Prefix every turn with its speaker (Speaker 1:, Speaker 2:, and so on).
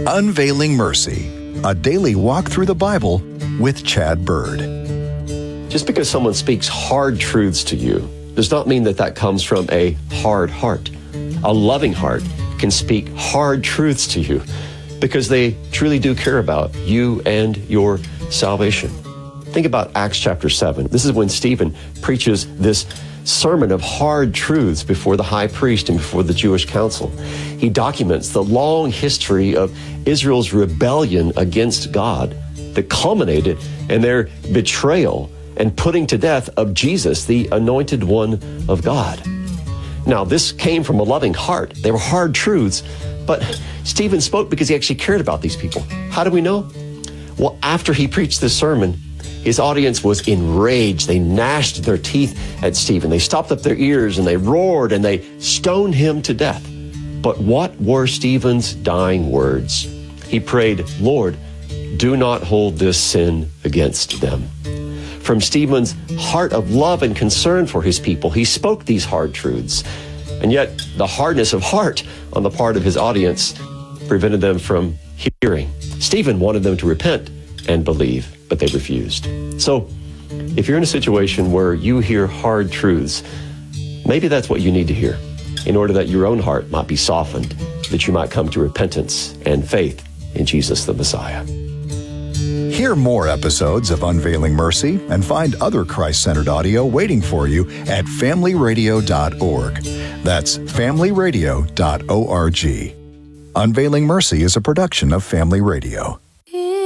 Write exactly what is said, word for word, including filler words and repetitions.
Speaker 1: Unveiling Mercy, a daily walk through the Bible with Chad Bird.
Speaker 2: Just because someone speaks hard truths to you does not mean that that comes from a hard heart. A loving heart can speak hard truths to you because they truly do care about you and your salvation. Think about Acts chapter seven. This is when Stephen preaches this sermon of hard truths before the high priest and before the Jewish council. He documents the long history of Israel's rebellion against God that culminated in their betrayal and putting to death of Jesus, the anointed one of God. Now, this came from a loving heart. They were hard truths, but Stephen spoke because he actually cared about these people. How do we know? Well, after he preached this sermon, his audience was enraged. They gnashed their teeth at Stephen. They stopped up their ears and they roared and they stoned him to death. But what were Stephen's dying words? He prayed, "Lord, do not hold this sin against them." From Stephen's heart of love and concern for his people, he spoke these hard truths. And yet the hardness of heart on the part of his audience prevented them from hearing. Stephen wanted them to repent and believe, but they refused. So if you're in a situation where you hear hard truths, maybe that's what you need to hear in order that your own heart might be softened, that you might come to repentance and faith in Jesus the Messiah.
Speaker 1: Hear more episodes of Unveiling Mercy and find other Christ-centered audio waiting for you at family radio dot org. That's family radio dot org. Unveiling Mercy is a production of Family Radio.